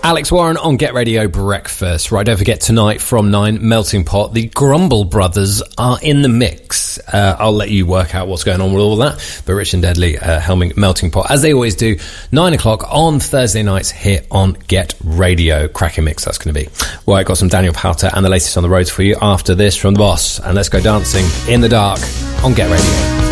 Alex Warren on Get Radio Breakfast. Right, don't forget tonight from 9, Melting Pot. The Grumble Brothers are in the mix. I'll let you work out what's going on with all that. But Rich and Deadly helming Melting Pot, as they always do, 9 o'clock on Thursday nights here on Get Radio. Cracking mix that's going to be. Well, I got some Daniel Powter and the latest on the roads for you after this from the boss. And let's go dancing in the dark on Get Radio.